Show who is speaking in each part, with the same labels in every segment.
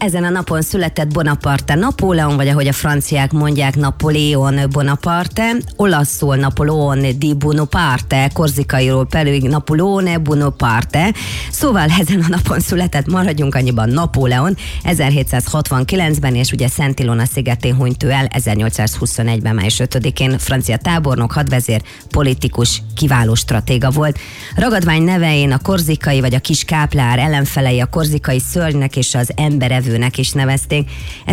Speaker 1: Ezen a napon született Bonaparte Napóleon, vagy ahogy a franciák mondják, Napoléon Bonaparte, olaszul Napoleon di Bonaparte, korzikairól pedig Napoleone Bonaparte. Szóval ezen a napon született, maradjunk annyiban, Napóleon 1769-ben, és ugye Szent Ilona szigetén hunyt ő el 1821-ben, május 5-én. Francia tábornok, hadvezér, politikus, kiváló stratéga volt. Ragadvány nevein a korzikai vagy a kis káplár ellenfelei a korzikai szörnynek és az emberevőnek is nevezték.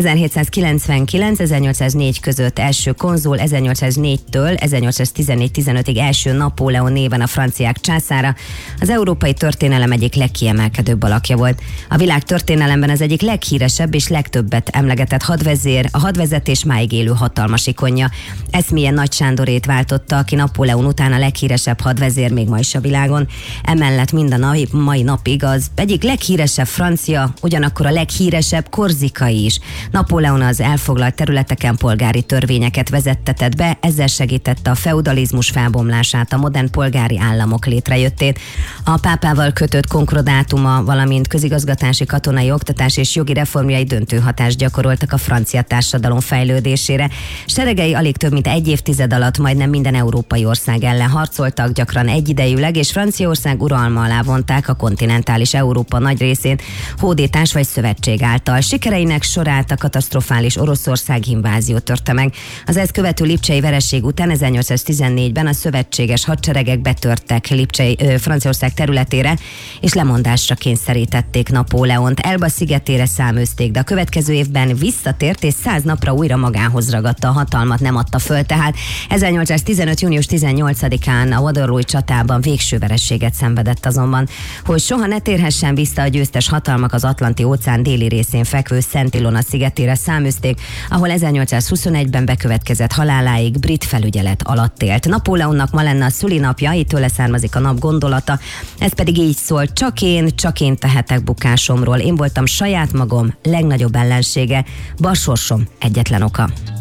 Speaker 1: 1799-1804 között első konzul, 1804-től 1814-15-ig első Napóleon néven a franciák császára. Az európai történelem egyik legkiemelkedőbb alakja volt. A világ történelemben az egyik leghíresebb és legtöbbet emlegetett hadvezér, a hadvezetés máig élő hatalmas ikonja. Eszméje Nagy Sándorét váltotta, aki Napóleon után a leghíresebb hadvezér még ma is a világon. Emellett mind a mai napig az egyik leghíresebb francia, ugyanakkor a leghíresebb korzikai is. Napóleon az elfoglalt területeken polgári törvényeket vezettetett be, ezzel segítette a feudalizmus felbomlását, a modern polgári államok létrejöttét. A pápával kötött konkordátuma, valamint közigazgatási, katonai, oktatás és jogi reformjai döntő hatást gyakoroltak a francia társadalom fejlődésére. Seregei alig több mint egy évtized alatt majdnem minden európai ország ellen harcoltak, gyakran egyidejűleg, és Franciaország uralma alá vonták a kontinentális Európa nagy részén hódítás vagy szövetség által. Sikereinek sorát a katasztrofális Oroszország invázió törte meg. Az ezt követő lipcsei vereség után 1814-ben a szövetséges hadseregek betörtek Franciaország területére, és lemondásra kényszerítették Napóleont. Elba szigetére száműzték, de a következő évben visszatért, és 100 napra újra magához ragadta a hatalmat, nem adta föl. Tehát 1815. június 18-án a Waterloo csatában végső vereséget szenvedett azonban. Hogy soha ne térhessen vissza a győztes hatalmak, az Atlanti-óceán déli részén fekvő Szent Ilona szigetére száműzték, ahol 1821-ben bekövetkezett haláláig brit felügyelet alatt élt. Napóleonnak ma lenne a szülinapja, így tőle származik a nap gondolata, ez pedig így szól: csak én tehetek bukásomról, én voltam saját magam legnagyobb ellensége, bal sorsom egyetlen oka.